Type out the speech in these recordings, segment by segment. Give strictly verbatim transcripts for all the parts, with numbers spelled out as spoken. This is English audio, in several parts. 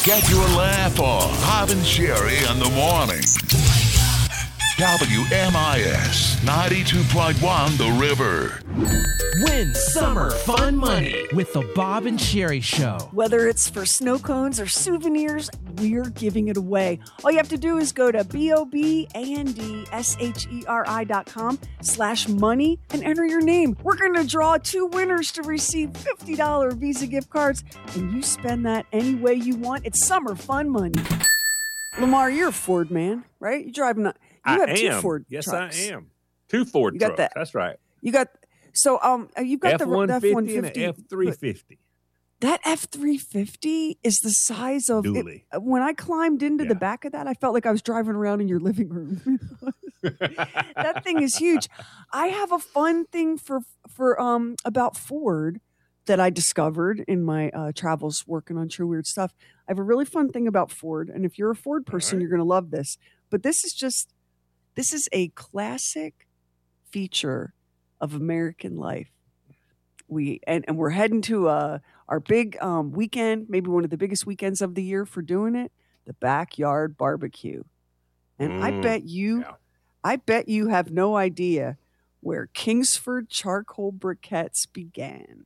Get your laugh on. Bob and Sherry in the morning. W M I S ninety-two point one The River. Win summer fun money with the Bob and Sherry Show. Whether it's for snow cones or souvenirs, we're giving it away. All you have to do is go to B-O-B-A-N-D-S-H-E-R-I dot com slash money and enter your name. We're going to draw two winners to receive fifty dollars Visa gift cards, and you spend that any way you want. It's summer fun money. Lamar, you're a Ford man, right? You're driving a, you have I two am. Ford yes, trucks. I am. Two Ford You got trucks. that. That's right. You got so um you've got F the one F fifty one and fifty an F three fifty. That F three fifty is the size of Dually. it, when I climbed into Yeah. the back of that, I felt like I was driving around in your living room. That thing is huge. I have a fun thing for for um about Ford that I discovered in my uh, travels working on True Weird Stuff. I have a really fun thing about Ford, and if you're a Ford person, right. you're going to love this. But this is just this is a classic feature of American life. We and, and we're heading to uh, our big um, weekend, maybe one of the biggest weekends of the year for doing it, the backyard barbecue. And Mm, I bet you, yeah. I bet you have no idea where Kingsford charcoal briquettes began.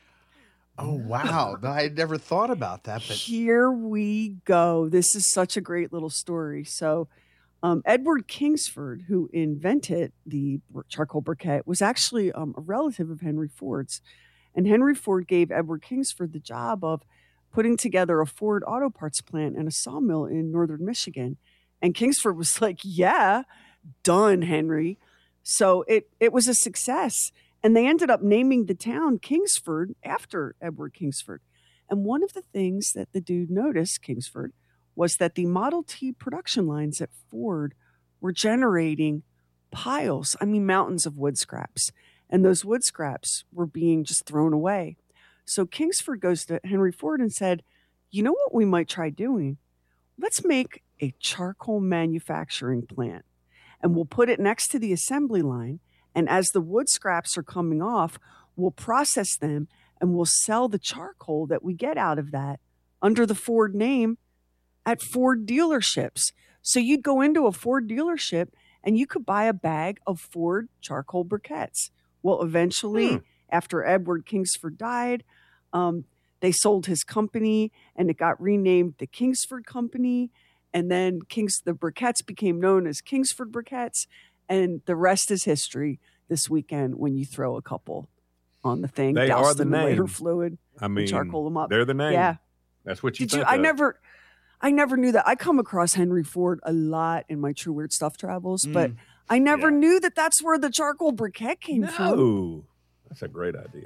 Oh, wow. I had never thought about that. But Here we go. This is such a great little story. So, um, Edward Kingsford, who invented the charcoal briquette, was actually um, a relative of Henry Ford's. And Henry Ford gave Edward Kingsford the job of putting together a Ford auto parts plant and a sawmill in northern Michigan. And Kingsford was like, yeah, done, Henry. So it, it was a success. And they ended up naming the town Kingsford after Edward Kingsford. And one of the things that the dude noticed, Kingsford, was that the Model T production lines at Ford were generating piles, I mean mountains of wood scraps. And those wood scraps were being just thrown away. So Kingsford goes to Henry Ford and said, you know what we might try doing? Let's make a charcoal manufacturing plant. And we'll put it next to the assembly line. And as the wood scraps are coming off, we'll process them and we'll sell the charcoal that we get out of that under the Ford name at Ford dealerships. So you'd go into a Ford dealership and you could buy a bag of Ford charcoal briquettes. Well, eventually, Hmm. after Edward Kingsford died, um, they sold his company and it got renamed the Kingsford Company. And then Kings, the briquettes became known as Kingsford briquettes. And the rest is history this weekend when you throw a couple on the thing. They doused are the in lighter name. fluid, I mean, charcoal them up. they're the name. Yeah. That's what you Did you? think I of. never, I never knew that. I come across Henry Ford a lot in my True Weird Stuff travels, but I never Yeah. knew that that's where the charcoal briquette came from. No. That's a great idea.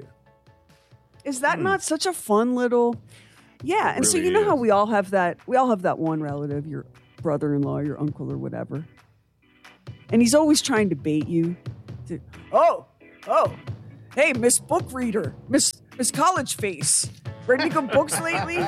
Is that not such a fun little? Yeah, and so really you know how is. we all have that. We all have that one relative, your brother-in-law, your uncle, or whatever, and he's always trying to bait you. To, oh, oh, hey, Miss Book Reader, Miss Miss College Face, read any good books lately?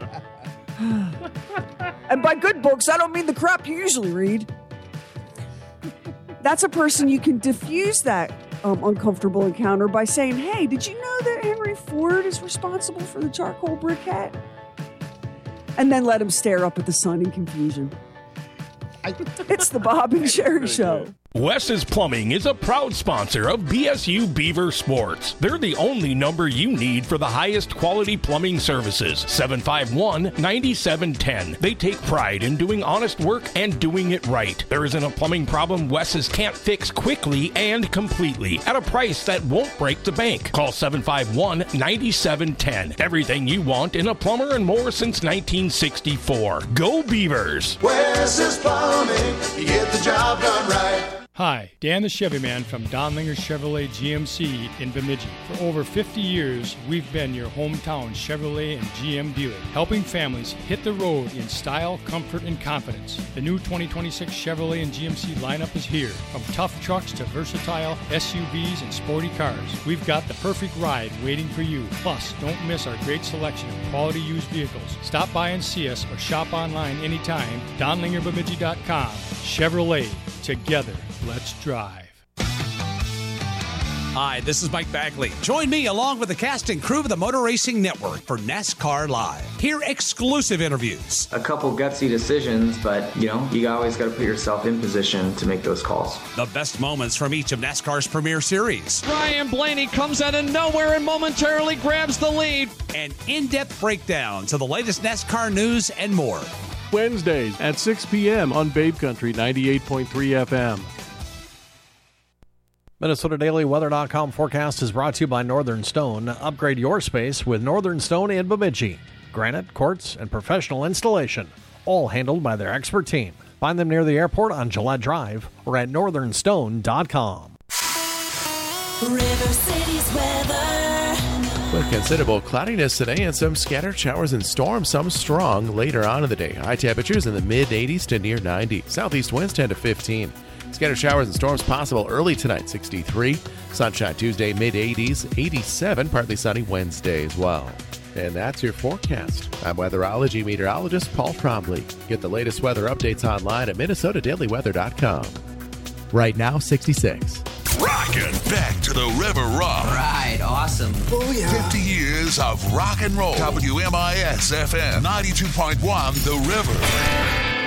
And by good books, I don't mean the crap you usually read. That's a person you can diffuse that um, uncomfortable encounter by saying, hey, did you know that Henry Ford is responsible for the charcoal briquette? And then let him stare up at the sun in confusion. I, It's the Bob and Sherry Show. Wes's Plumbing is a proud sponsor of B S U Beaver Sports. They're the only number you need for the highest quality plumbing services. seven five one, nine seven one zero. They take pride in doing honest work and doing it right. There isn't a plumbing problem Wes's can't fix quickly and completely at a price that won't break the bank. Call seven five one, nine seven one zero. Everything you want in a plumber and more since nineteen sixty-four. Go Beavers! Wes's Plumbing, you get the job done right. Hi, Dan the Chevy Man from Donlinger Chevrolet G M C in Bemidji. For over fifty years, we've been your hometown Chevrolet and G M dealer, helping families hit the road in style, comfort, and confidence. The new twenty twenty-six Chevrolet and G M C lineup is here. From tough trucks to versatile S U Vs and sporty cars, we've got the perfect ride waiting for you. Plus, don't miss our great selection of quality used vehicles. Stop by and see us or shop online anytime. Donlinger Bemidji dot com. Chevrolet. Together, let's drive. Hi, this is Mike Bagley. Join me along with the cast and crew of the Motor Racing Network for NASCAR Live. Hear exclusive interviews. A couple gutsy decisions, but, you know, you always got to put yourself in position to make those calls. The best moments from each of NASCAR's premier series. Ryan Blaney comes out of nowhere and momentarily grabs the lead. And in-depth breakdowns of the latest NASCAR news and more. Wednesdays at six p.m. on Babe Country ninety-eight point three F M. Minnesota Daily Weather dot com forecast is brought to you by Northern Stone. Upgrade your space with Northern Stone in Bemidji. Granite, quartz, and professional installation, all handled by their expert team. Find them near the airport on Gillette Drive or at northern stone dot com. River City's weather. With considerable cloudiness today and some scattered showers and storms, some strong later on in the day. High temperatures in the mid eighties to near ninety. Southeast winds ten to fifteen. Scattered showers and storms possible early tonight, sixty-three. Sunshine Tuesday, mid eighties, eighty-seven. Partly sunny Wednesday as well. And that's your forecast. I'm weatherology meteorologist Paul Trombley. Get the latest weather updates online at minnesota daily weather dot com. Right now, sixty-six. Rockin' back to the River Rock. Right, awesome. Oh, yeah. fifty years of rock and roll. W M I S F M ninety-two point one The River.